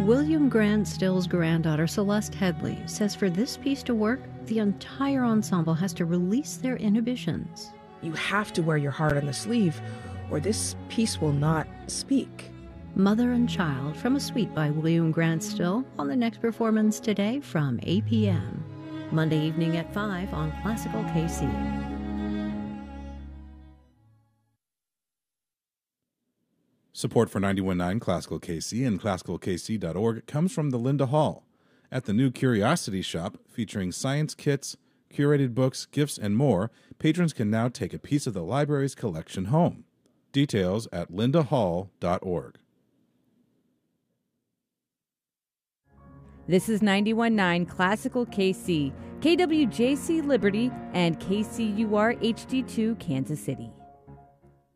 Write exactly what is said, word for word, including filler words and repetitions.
William Grant Still's granddaughter, Celeste Headley, says for this piece to work, the entire ensemble has to release their inhibitions. You have to wear your heart on the sleeve, or this piece will not speak. Mother and Child from a suite by William Grant Still on the next performance today from eight p.m. Monday evening at five on Classical K C. Support for ninety-one point nine Classical K C and classical k c dot org comes from the Linda Hall. At the new Curiosity Shop, featuring science kits, curated books, gifts, and more, patrons can now take a piece of the library's collection home. Details at linda hall dot org. This is ninety-one point nine Classical K C, K W J C Liberty, and K C U R H D two Kansas City.